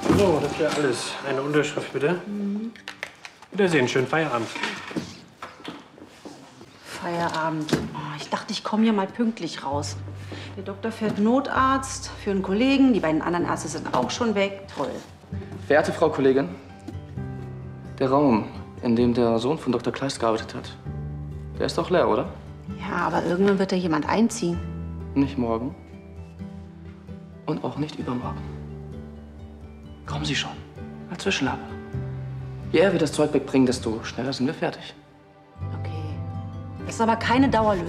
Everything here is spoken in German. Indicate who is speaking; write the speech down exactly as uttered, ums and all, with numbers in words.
Speaker 1: So, das wäre alles. Eine Unterschrift, bitte. Mhm. Wiedersehen, schönen Feierabend.
Speaker 2: Feierabend. Oh, ich dachte, ich komme hier mal pünktlich raus. Der Doktor fährt Notarzt für einen Kollegen. Die beiden anderen Ärzte sind auch schon weg. Toll.
Speaker 3: Verehrte Frau Kollegin, der Raum, in dem der Sohn von Doktor Kleist gearbeitet hat, der ist doch leer, oder?
Speaker 2: Ja, aber irgendwann wird da jemand einziehen.
Speaker 3: Nicht morgen und auch nicht übermorgen. Kommen Sie schon, als Zwischenlage. Je eher wir das Zeug wegbringen, desto schneller sind wir fertig.
Speaker 2: Okay. Das ist aber keine Dauerlösung.